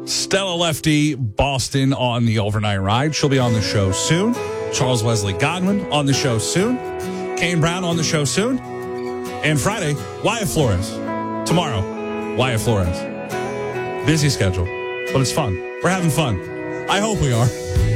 Stella Lefty Boston on the overnight ride. She'll be on the show soon. Charles Wesley Godwin on the show soon. Kane Brown on the show soon. And Friday, Wyatt Flores. Tomorrow, Wyatt Flores. Busy schedule, but it's fun. We're having fun. I hope we are.